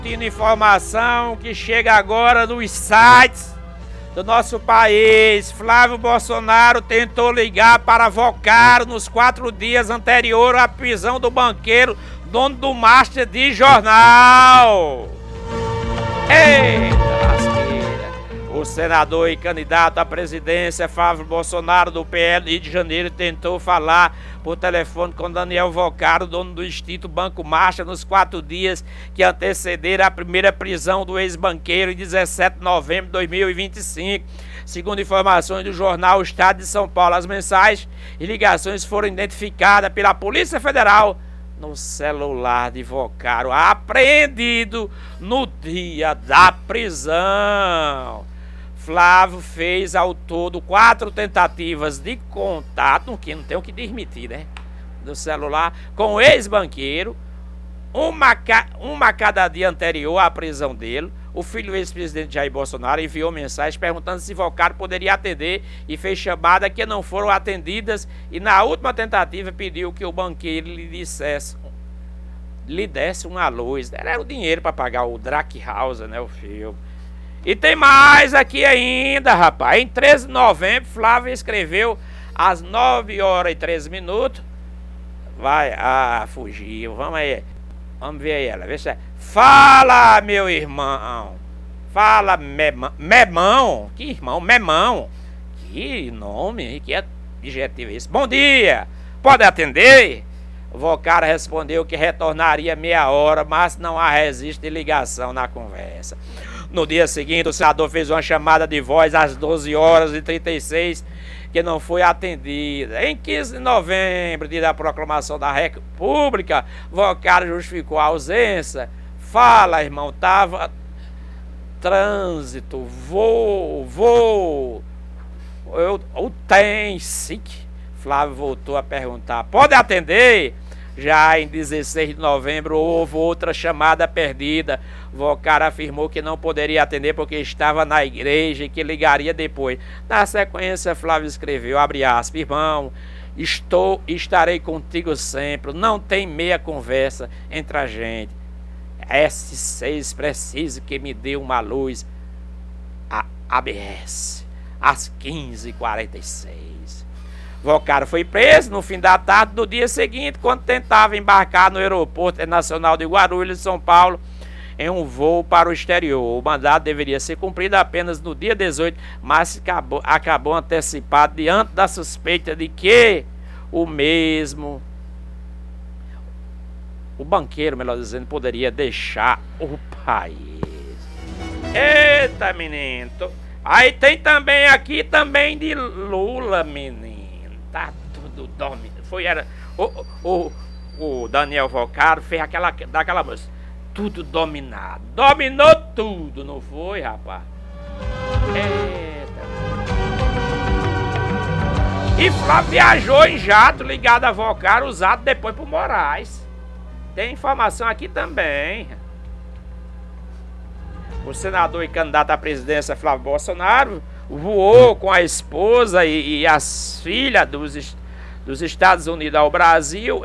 Tendo informação que chega agora dos sites do nosso país. Flávio Bolsonaro tentou ligar para Vocaro nos 4 dias anteriores à prisão do banqueiro, dono do Master de jornal. Eita lasqueira! O senador e candidato à presidência Flávio Bolsonaro do PL Rio de Janeiro tentou falar por telefone com Daniel Vocaro, dono do extinto Banco Master, nos 4 dias que antecederam a primeira prisão do ex-banqueiro em 17 de novembro de 2025. Segundo informações do jornal Estado de São Paulo, as mensagens e ligações foram identificadas pela Polícia Federal no celular de Vocaro, apreendido no dia da prisão. Flávio fez ao todo 4 tentativas de contato, que não tem o que desmentir, né? Do celular, com o ex-banqueiro, uma cada dia anterior à prisão dele. O filho do ex-presidente Jair Bolsonaro enviou mensagem perguntando se Vocaro poderia atender e fez chamada que não foram atendidas, e na última tentativa pediu que o banqueiro lhe desse uma luz. Era o dinheiro para pagar o Drackhauser, né, o filme. E tem mais aqui ainda, rapaz. Em 13 de novembro, Flávio escreveu às 9h13. Vai, fugiu. Vamos aí. Vamos ver aí ela. Vê se é. Fala, meu irmão. Fala, memão. Que irmão? Memão. Que nome, que adjetivo é esse? Bom dia. Pode atender? O Vocaro respondeu que retornaria meia hora, mas não há registro de ligação na conversa. No dia seguinte, o senador fez uma chamada de voz às 12h36, que não foi atendida. Em 15 de novembro, dia da proclamação da República, Vocaro justificou a ausência. Fala, irmão, tava trânsito, voo. Eu tenho, sim. Flávio voltou a perguntar. Pode atender? Já em 16 de novembro houve outra chamada perdida. Vocaro afirmou que não poderia atender porque estava na igreja e que ligaria depois. Na sequência, Flávio escreveu, abre aspas, irmão, estarei contigo sempre. Não tem meia conversa entre a gente. S6 preciso que me dê uma luz. ABS, às 15h46. Vocaro foi preso no fim da tarde do dia seguinte, quando tentava embarcar no aeroporto internacional de Guarulhos, São Paulo, em um voo para o exterior. O mandado deveria ser cumprido apenas no dia 18, mas acabou antecipado diante da suspeita de que o banqueiro, melhor dizendo, poderia deixar o país. Eita, menino. Aí tem também aqui também de Lula, menino. Tá tudo dominado. O Daniel Vocaro fez daquela música. Tudo dominado. Dominou tudo, não foi, rapaz? Eita. E Flávio viajou em jato ligado a Vocaro, usado depois por Moraes. Tem informação aqui também. O senador e candidato à presidência Flávio Bolsonaro voou com a esposa e as filhas dos Estados Unidos ao Brasil